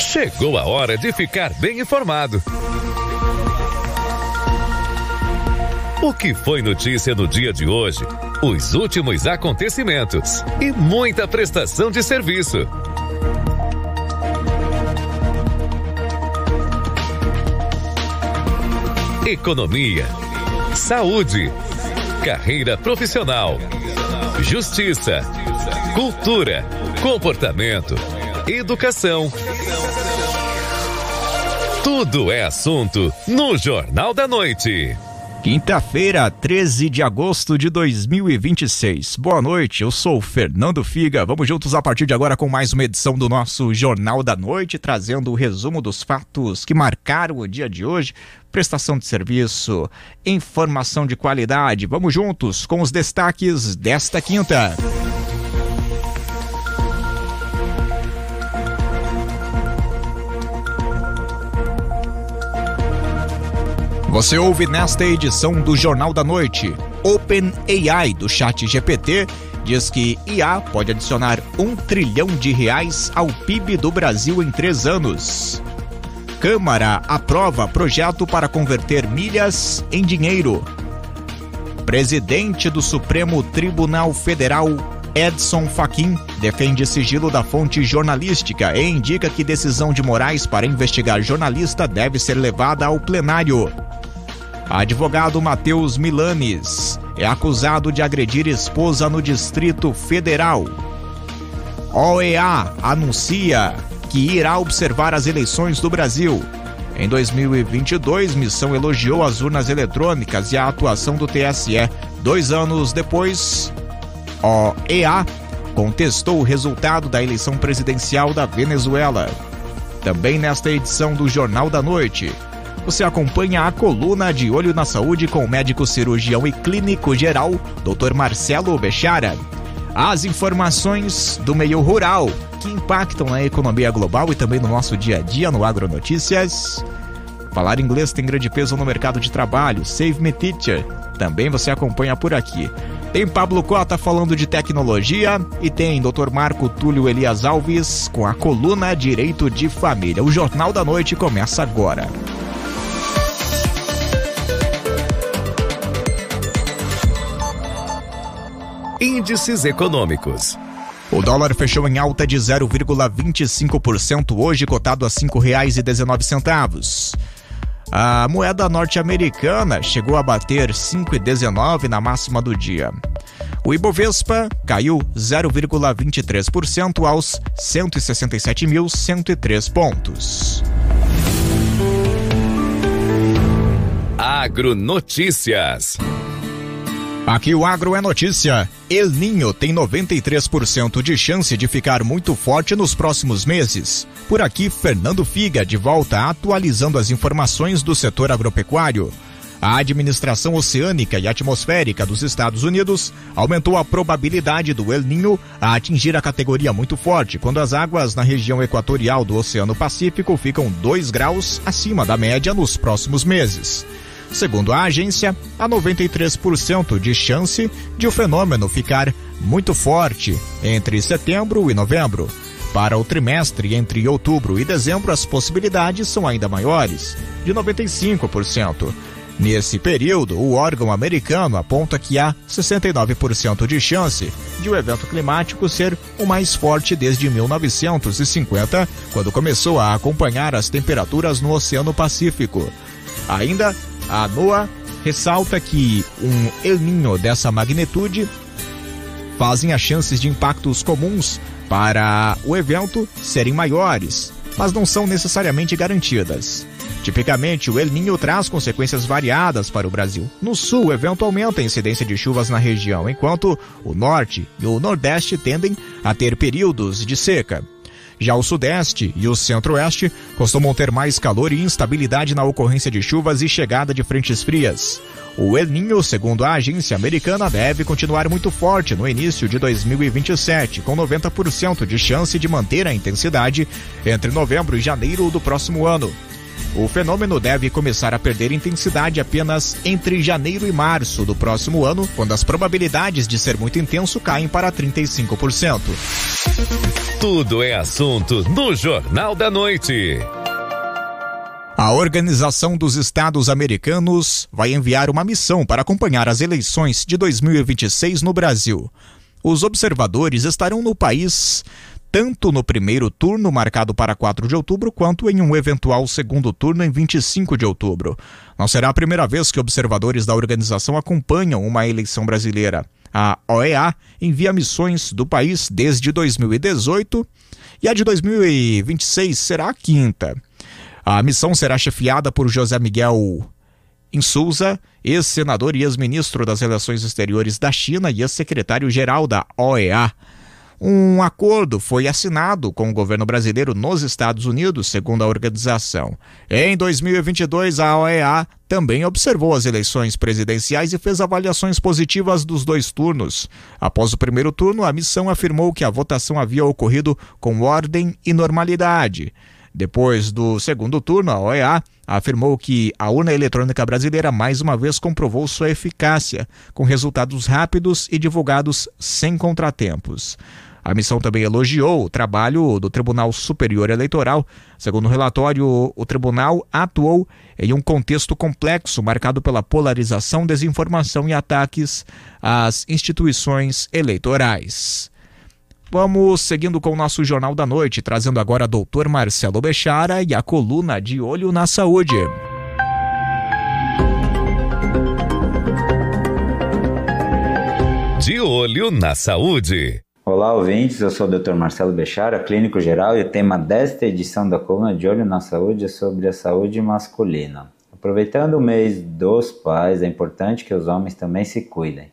Chegou a hora de ficar bem informado. O que foi notícia no dia de hoje? Os últimos acontecimentos e muita prestação de serviço. Economia, saúde, carreira profissional, justiça, cultura, comportamento, educação. Tudo é assunto no Jornal da Noite. Quinta-feira, 13 de agosto de 2026. Boa noite, eu sou o Fernando Figa. Vamos juntos a partir de agora com mais uma edição do nosso Jornal da Noite, trazendo o resumo dos fatos que marcaram o dia de hoje. Prestação de serviço, informação de qualidade. Vamos juntos com os destaques desta quinta. Você ouve nesta edição do Jornal da Noite. OpenAI do ChatGPT diz que IA pode adicionar R$1 trilhão ao PIB do Brasil em 3 anos. Câmara aprova projeto para converter milhas em dinheiro. Presidente do Supremo Tribunal Federal, Edson Fachin, defende sigilo da fonte jornalística e indica que decisão de Moraes para investigar jornalista deve ser levada ao plenário. Advogado Matheus Milanes é acusado de agredir esposa no Distrito Federal. OEA anuncia que irá observar as eleições do Brasil. Em 2022, missão elogiou as urnas eletrônicas e a atuação do TSE. 2 anos depois, OEA contestou o resultado da eleição presidencial da Venezuela. Também nesta edição do Jornal da Noite, você acompanha a coluna de Olho na Saúde com o médico cirurgião e clínico geral, Dr. Marcelo Bechara. As informações do meio rural que impactam na economia global e também no nosso dia a dia no Agronotícias. Falar inglês tem grande peso no mercado de trabalho. Save Me Teacher, também você acompanha por aqui. Tem Pablo Cota falando de tecnologia e tem Dr. Marco Túlio Elias Alves com a coluna Direito de Família. O Jornal da Noite começa agora. Índices econômicos. O dólar fechou em alta de 0,25% hoje, cotado a R$ 5,19. A moeda norte-americana chegou a bater 5,19 na máxima do dia. O Ibovespa caiu 0,23% aos 167.103 pontos. Agronotícias. Aqui o Agro é notícia. El Niño tem 93% de chance de ficar muito forte nos próximos meses. Por aqui, Fernando Figa, de volta atualizando as informações do setor agropecuário. A Administração Oceânica e Atmosférica dos Estados Unidos aumentou a probabilidade do El Niño a atingir a categoria muito forte, quando as águas na região equatorial do Oceano Pacífico ficam 2 graus acima da média nos próximos meses. Segundo a agência, há 93% de chance de o fenômeno ficar muito forte entre setembro e novembro. Para o trimestre entre outubro e dezembro, as possibilidades são ainda maiores, de 95%. Nesse período, o órgão americano aponta que há 69% de chance de o evento climático ser o mais forte desde 1950, quando começou a acompanhar as temperaturas no Oceano Pacífico. Ainda, a NOAA ressalta que um El Niño dessa magnitude fazem as chances de impactos comuns para o evento serem maiores, mas não são necessariamente garantidas. Tipicamente, o El Niño traz consequências variadas para o Brasil. No sul, o evento aumenta a incidência de chuvas na região, enquanto o norte e o nordeste tendem a ter períodos de seca. Já o sudeste e o centro-oeste costumam ter mais calor e instabilidade na ocorrência de chuvas e chegada de frentes frias. O El Niño, segundo a agência americana, deve continuar muito forte no início de 2027, com 90% de chance de manter a intensidade entre novembro e janeiro do próximo ano. O fenômeno deve começar a perder intensidade apenas entre janeiro e março do próximo ano, quando as probabilidades de ser muito intenso caem para 35%. Tudo é assunto no Jornal da Noite. A Organização dos Estados Americanos vai enviar uma missão para acompanhar as eleições de 2026 no Brasil. Os observadores estarão no país tanto no primeiro turno, marcado para 4 de outubro, quanto em um eventual segundo turno em 25 de outubro. Não será a primeira vez que observadores da organização acompanham uma eleição brasileira. A OEA envia missões do país desde 2018 e a de 2026 será a quinta. A missão será chefiada por José Miguel Insulza, ex-senador e ex-ministro das Relações Exteriores da China e ex-secretário-geral da OEA. Um acordo foi assinado com o governo brasileiro nos Estados Unidos, segundo a organização. Em 2022, a OEA também observou as eleições presidenciais e fez avaliações positivas dos 2 turnos. Após o primeiro turno, a missão afirmou que a votação havia ocorrido com ordem e normalidade. Depois do segundo turno, a OEA afirmou que a urna eletrônica brasileira mais uma vez comprovou sua eficácia, com resultados rápidos e divulgados sem contratempos. A missão também elogiou o trabalho do Tribunal Superior Eleitoral. Segundo o relatório, o tribunal atuou em um contexto complexo marcado pela polarização, desinformação e ataques às instituições eleitorais. Vamos seguindo com o nosso Jornal da Noite, trazendo agora Dr. Marcelo Bechara e a coluna De Olho na Saúde. De Olho na Saúde. Olá, ouvintes, eu sou o Dr. Marcelo Bechara, clínico geral, e o tema desta edição da coluna De Olho na Saúde é sobre a saúde masculina. Aproveitando o mês dos pais, é importante que os homens também se cuidem.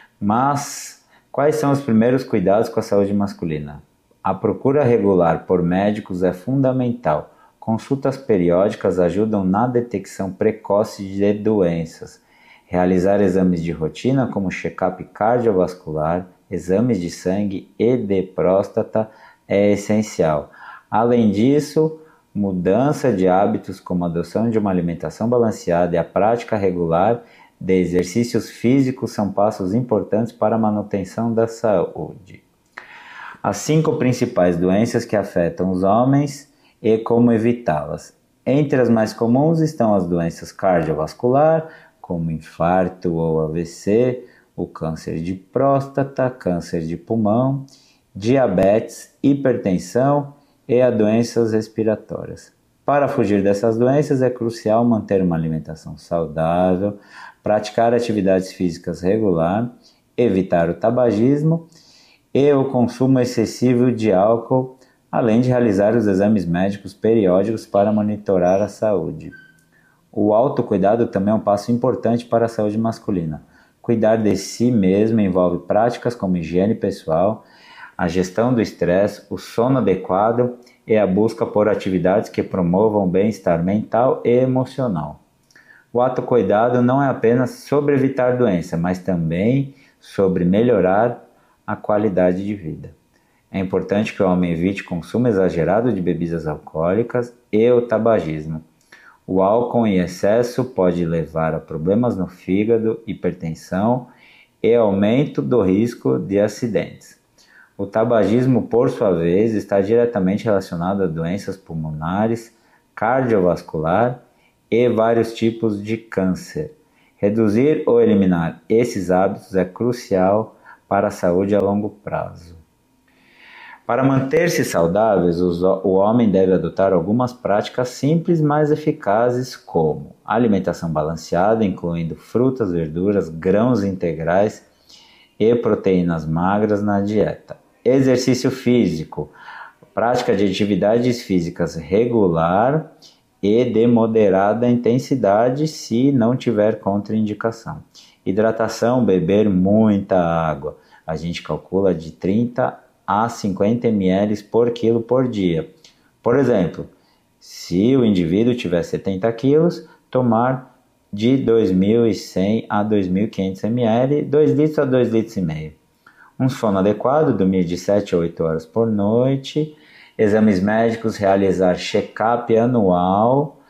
Mas quais são os primeiros cuidados com a saúde masculina? A procura regular por médicos é fundamental. Consultas periódicas ajudam na detecção precoce de doenças. Realizar exames de rotina como check-up cardiovascular, exames de sangue e de próstata é essencial. Além disso, mudança de hábitos como a adoção de uma alimentação balanceada e a prática regular de exercícios físicos são passos importantes para a manutenção da saúde. As 5 principais doenças que afetam os homens e como evitá-las. Entre as mais comuns estão as doenças cardiovasculares, como infarto ou AVC, o câncer de próstata, câncer de pulmão, diabetes, hipertensão e as doenças respiratórias. Para fugir dessas doenças é crucial manter uma alimentação saudável, praticar atividades físicas regular, evitar o tabagismo e o consumo excessivo de álcool, além de realizar os exames médicos periódicos para monitorar a saúde. O autocuidado também é um passo importante para a saúde masculina. Cuidar de si mesmo envolve práticas como higiene pessoal, a gestão do estresse, o sono adequado e a busca por atividades que promovam o bem-estar mental e emocional. O autocuidado não é apenas sobre evitar doença, mas também sobre melhorar a qualidade de vida. É importante que o homem evite consumo exagerado de bebidas alcoólicas e o tabagismo. O álcool em excesso pode levar a problemas no fígado, hipertensão e aumento do risco de acidentes. O tabagismo, por sua vez, está diretamente relacionado a doenças pulmonares, cardiovascular e vários tipos de câncer. Reduzir ou eliminar esses hábitos é crucial para a saúde a longo prazo. Para manter-se saudáveis, o homem deve adotar algumas práticas simples, mas eficazes, como alimentação balanceada, incluindo frutas, verduras, grãos integrais e proteínas magras na dieta. Exercício físico, prática de atividades físicas regular e de moderada intensidade, se não tiver contraindicação. Hidratação, beber muita água. A gente calcula de 30 a 50 ml por quilo por dia. Por exemplo, se o indivíduo tiver 70 quilos, tomar de 2.100 a 2.500 ml, 2 litros a 2 litros e meio. Um sono adequado, dormir de 7 a 8 horas por noite. Exames médicos, realizar check-up anual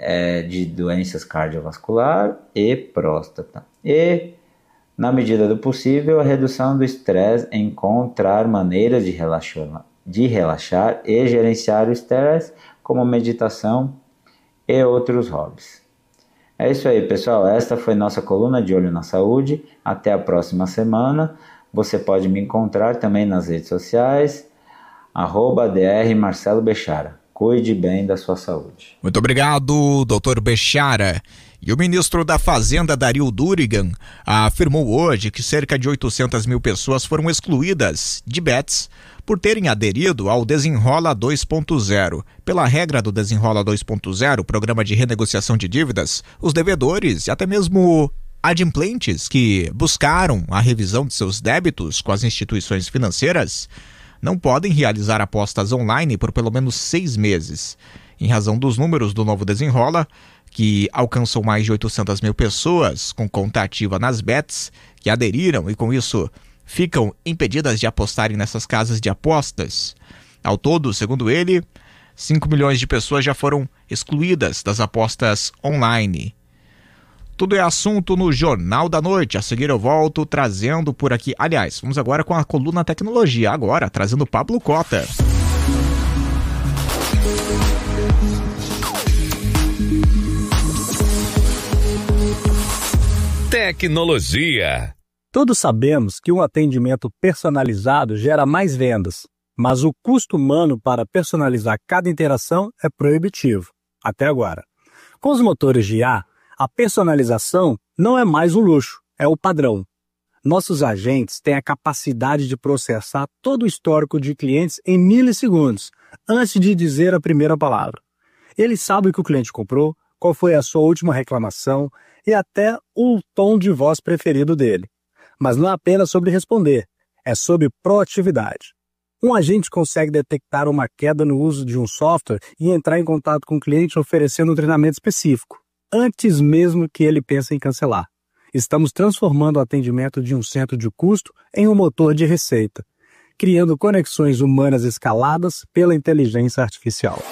de doenças cardiovasculares e próstata. E, na medida do possível, a redução do estresse, encontrar maneiras de relaxar e gerenciar o estresse, como meditação e outros hobbies. É isso aí, pessoal. Esta foi nossa coluna de Olho na Saúde. Até a próxima semana. Você pode me encontrar também nas redes sociais, @Dr. Marcelo Bechara. Cuide bem da sua saúde. Muito obrigado, Dr. Bechara. E o ministro da Fazenda, Dario Durigan, afirmou hoje que cerca de 800 mil pessoas foram excluídas de bets por terem aderido ao Desenrola 2.0. Pela regra do Desenrola 2.0, programa de renegociação de dívidas, os devedores e até mesmo adimplentes que buscaram a revisão de seus débitos com as instituições financeiras não podem realizar apostas online por pelo menos 6 meses. Em razão dos números do novo Desenrola, que alcançam mais de 800 mil pessoas com conta ativa nas bets, que aderiram e com isso ficam impedidas de apostarem nessas casas de apostas. Ao todo, segundo ele, 5 milhões de pessoas já foram excluídas das apostas online. Tudo é assunto no Jornal da Noite. A seguir eu volto trazendo por aqui. Aliás, vamos agora com a coluna Tecnologia. Agora, trazendo Pablo Cota. Tecnologia. Todos sabemos que um atendimento personalizado gera mais vendas, mas o custo humano para personalizar cada interação é proibitivo, até agora. Com os motores de IA, a personalização não é mais um luxo, é o padrão. Nossos agentes têm a capacidade de processar todo o histórico de clientes em milissegundos, antes de dizer a primeira palavra. Eles sabem o que o cliente comprou, qual foi a sua última reclamação e até o tom de voz preferido dele. Mas não é apenas sobre responder, é sobre proatividade. Um agente consegue detectar uma queda no uso de um software e entrar em contato com o cliente oferecendo um treinamento específico, antes mesmo que ele pense em cancelar. Estamos transformando o atendimento de um centro de custo em um motor de receita, criando conexões humanas escaladas pela inteligência artificial.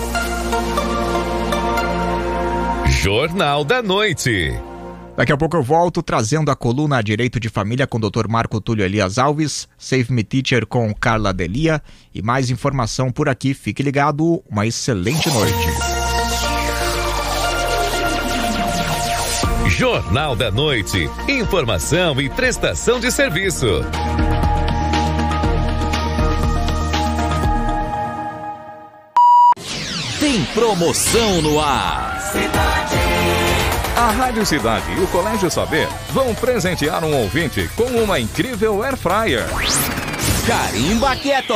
Jornal da Noite. Daqui a pouco eu volto trazendo a coluna Direito de Família com o Dr. Marco Túlio Elias Alves, Save Me Teacher com Carla Delia e mais informação por aqui. Fique ligado, uma excelente noite. Jornal da Noite. Informação e prestação de serviço. Tem promoção no ar. A Rádio Cidade e o Colégio Saber vão presentear um ouvinte com uma incrível Air Fryer. Carimba Quieto!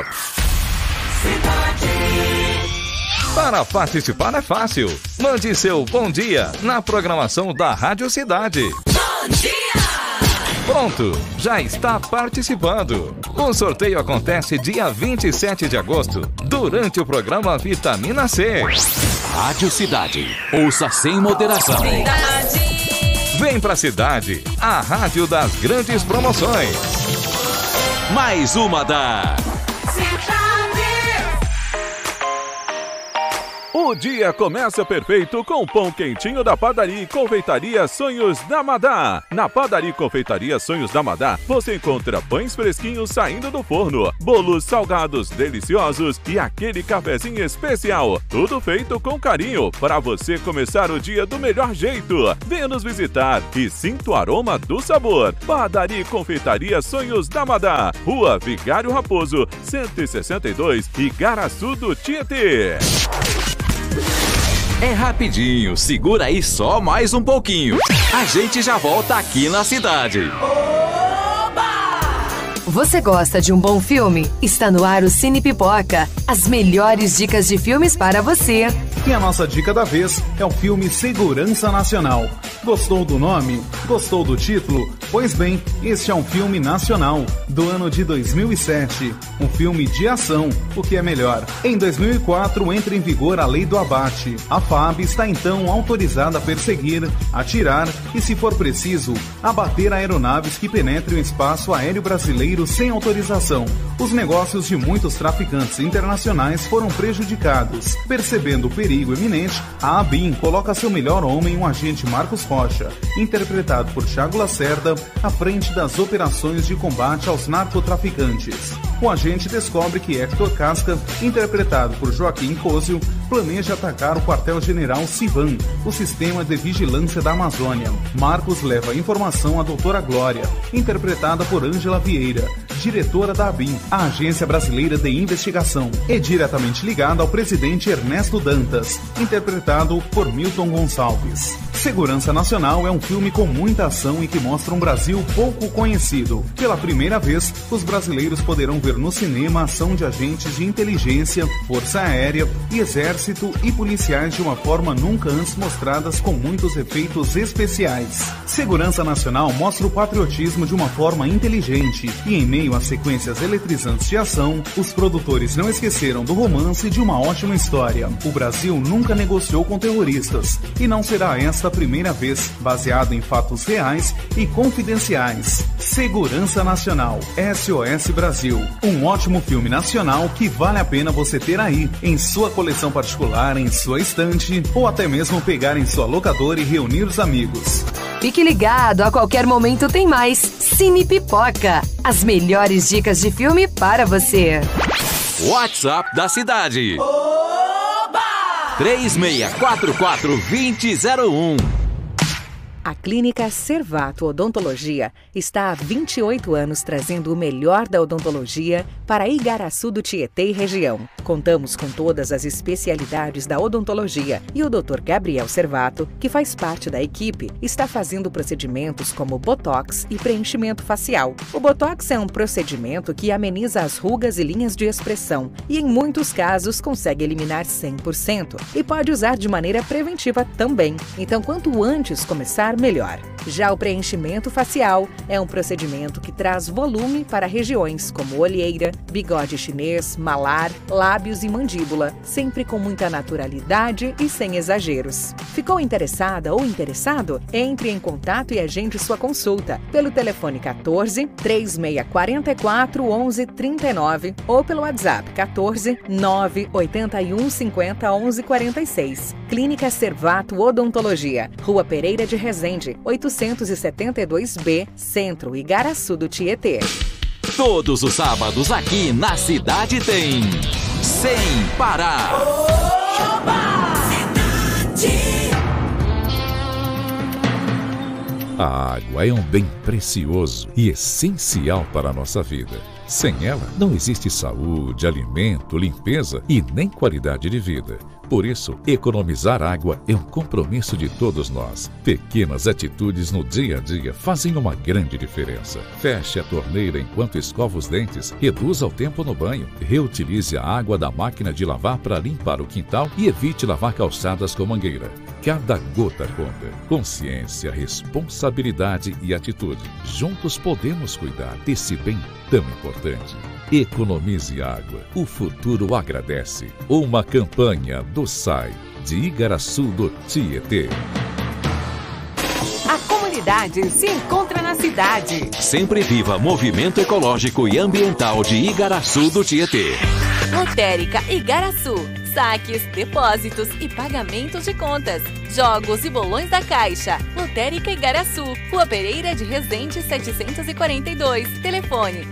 Para participar é fácil. Mande seu bom dia na programação da Rádio Cidade. Bom dia! Pronto, já está participando. O sorteio acontece dia 27 de agosto, durante o programa Vitamina C. Rádio Cidade, ouça sem moderação. Vem pra Cidade, a rádio das grandes promoções. Mais uma da Cidade. O dia começa perfeito com o pão quentinho da Padaria e Confeitaria Sonhos da Madá. Na Padaria e Confeitaria Sonhos da Madá, você encontra pães fresquinhos saindo do forno, bolos salgados deliciosos e aquele cafezinho especial. Tudo feito com carinho para você começar o dia do melhor jeito. Venha nos visitar e sinta o aroma do sabor. Padaria e Confeitaria Sonhos da Madá, Rua Vigário Raposo, 162, Igaraçu do Tietê. É rapidinho, segura aí só mais um pouquinho. A gente já volta aqui na cidade. Você gosta de um bom filme? Está no ar o Cine Pipoca. As melhores dicas de filmes para você. E a nossa dica da vez é o filme Segurança Nacional. Gostou do nome? Gostou do título? Pois bem, este é um filme nacional, do ano de 2007. Um filme de ação, o que é melhor. Em 2004 entra em vigor a Lei do Abate. A FAB está então autorizada a perseguir, atirar e, se for preciso, abater aeronaves que penetrem o espaço aéreo brasileiro sem autorização. Os negócios de muitos traficantes internacionais foram prejudicados. Percebendo o perigo perigo iminente, a ABIN coloca seu melhor homem, um agente Marcos Rocha, interpretado por Thiago Lacerda, à frente das operações de combate aos narcotraficantes. O agente descobre que Hector Casca, interpretado por Joaquim Cosio, planeja atacar o quartel-general Sivan, o sistema de vigilância da Amazônia. Marcos leva a informação à doutora Glória, interpretada por Ângela Vieira, diretora da ABIN, a Agência Brasileira de Investigação, e diretamente ligada ao presidente Ernesto Dantas, interpretado por Milton Gonçalves. Segurança Nacional é um filme com muita ação e que mostra um Brasil pouco conhecido. Pela primeira vez, os brasileiros poderão ver no cinema a ação de agentes de inteligência, força aérea e exército e policiais de uma forma nunca antes mostradas, com muitos efeitos especiais. Segurança Nacional mostra o patriotismo de uma forma inteligente e, em meio a sequências eletrizantes de ação, os produtores não esqueceram do romance de uma ótima história. O Brasil nunca negociou com terroristas e não será esta a primeira vez, baseado em fatos reais e confidenciais. Segurança Nacional, SOS Brasil, um ótimo filme nacional que vale a pena você ter aí, em sua coleção particular, em sua estante, ou até mesmo pegar em sua locadora e reunir os amigos. Fique ligado, a qualquer momento tem mais Cine Pipoca, as melhores dicas de filme para você. WhatsApp da cidade. Oba! 3644-2001. A Clínica Servato Odontologia está há 28 anos trazendo o melhor da odontologia para Igaraçu do Tietê e região. Contamos com todas as especialidades da odontologia e o Dr. Gabriel Servato, que faz parte da equipe, está fazendo procedimentos como botox e preenchimento facial. O botox é um procedimento que ameniza as rugas e linhas de expressão e, em muitos casos, consegue eliminar 100% e pode usar de maneira preventiva também. Então, quanto antes começar, melhor. Já o preenchimento facial é um procedimento que traz volume para regiões como olheira, bigode chinês, malar, lábios e mandíbula, sempre com muita naturalidade e sem exageros. Ficou interessada ou interessado? Entre em contato e agende sua consulta pelo telefone 14 3644 1139 ou pelo WhatsApp 14 981 50 11 46. Clínica Servato Odontologia, Rua Pereira de Resende, 872B, Centro, Igaraçu do Tietê. Todos os sábados aqui na cidade tem Sem Parar. Oba! Cidade! A água é um bem precioso e essencial para a nossa vida. Sem ela, não existe saúde, alimento, limpeza e nem qualidade de vida. Por isso, economizar água é um compromisso de todos nós. Pequenas atitudes no dia a dia fazem uma grande diferença. Feche a torneira enquanto escova os dentes, reduza o tempo no banho, reutilize a água da máquina de lavar para limpar o quintal e evite lavar calçadas com mangueira. Cada gota conta. Consciência, responsabilidade e atitude. Juntos podemos cuidar desse bem tão importante. Economize água. O futuro agradece. Uma campanha do SAI, de Igaraçu do Tietê. A comunidade se encontra na cidade. Sempre viva movimento ecológico e ambiental de Igaraçu do Tietê. Lotérica Igaraçu. Saques, depósitos e pagamentos de contas. Jogos e bolões da Caixa. Lotérica Igaraçu. Rua Pereira de Resende 742. Telefone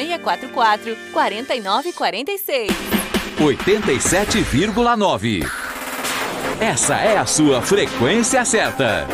3644-4946. 87,9. Essa é a sua frequência certa.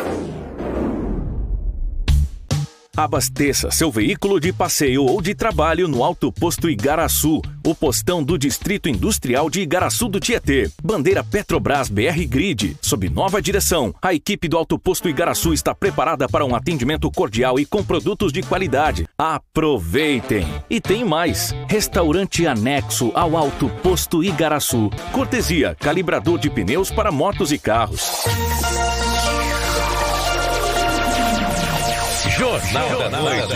Abasteça seu veículo de passeio ou de trabalho no Alto Posto Igaraçu, o postão do Distrito Industrial de Igaraçu do Tietê. Bandeira Petrobras BR Grid. Sob nova direção, a equipe do Alto Posto Igaraçu está preparada para um atendimento cordial e com produtos de qualidade. Aproveitem! E tem mais! Restaurante anexo ao Alto Posto Igaraçu. Cortesia, calibrador de pneus para motos e carros. Jornal da Noite.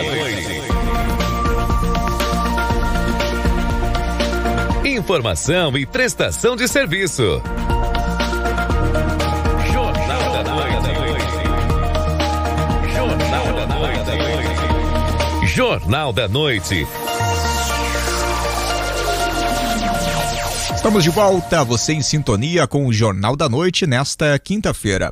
Informação e prestação de serviço. Jornal da Noite. Jornal da Noite. Jornal da Noite. Estamos de volta, você em sintonia com o Jornal da Noite nesta quinta-feira.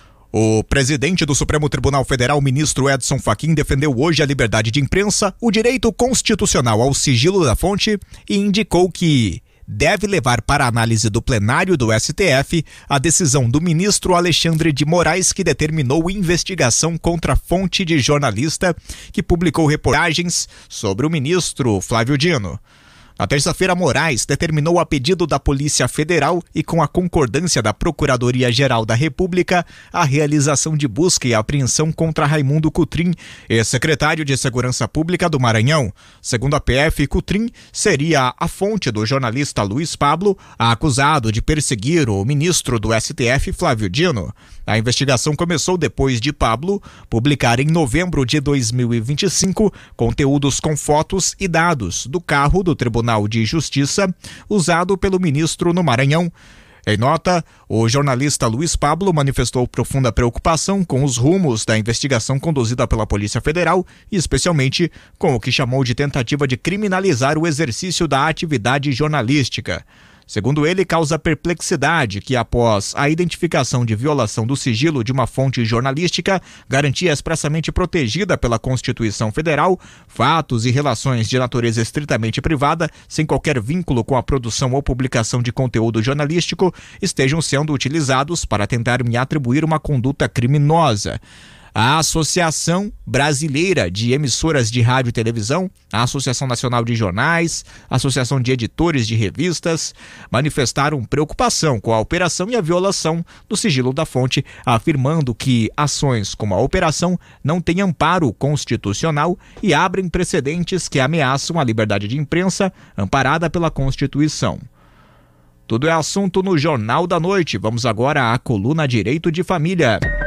O presidente do Supremo Tribunal Federal, ministro Edson Fachin, defendeu hoje a liberdade de imprensa, o direito constitucional ao sigilo da fonte e indicou que deve levar para análise do plenário do STF a decisão do ministro Alexandre de Moraes, que determinou investigação contra a fonte de jornalista que publicou reportagens sobre o ministro Flávio Dino. Na terça-feira, Moraes determinou a pedido da Polícia Federal e com a concordância da Procuradoria-Geral da República a realização de busca e apreensão contra Raimundo Cotrim, ex-secretário de Segurança Pública do Maranhão. Segundo a PF, Cotrim seria a fonte do jornalista Luiz Pablo, acusado de perseguir o ministro do STF, Flávio Dino. A investigação começou depois de Pablo publicar em novembro de 2025 conteúdos com fotos e dados do carro do Tribunal de Justiça usado pelo ministro no Maranhão. Em nota, o jornalista Luiz Pablo manifestou profunda preocupação com os rumos da investigação conduzida pela Polícia Federal e especialmente com o que chamou de tentativa de criminalizar o exercício da atividade jornalística. Segundo ele, causa perplexidade que, após a identificação de violação do sigilo de uma fonte jornalística, garantia expressamente protegida pela Constituição Federal, fatos e relações de natureza estritamente privada, sem qualquer vínculo com a produção ou publicação de conteúdo jornalístico, estejam sendo utilizados para tentar me atribuir uma conduta criminosa. A Associação Brasileira de Emissoras de Rádio e Televisão, a Associação Nacional de Jornais, a Associação de Editores de Revistas manifestaram preocupação com a operação e a violação do sigilo da fonte, afirmando que ações como a operação não têm amparo constitucional e abrem precedentes que ameaçam a liberdade de imprensa amparada pela Constituição. Tudo é assunto no Jornal da Noite. Vamos agora à coluna Direito de Família.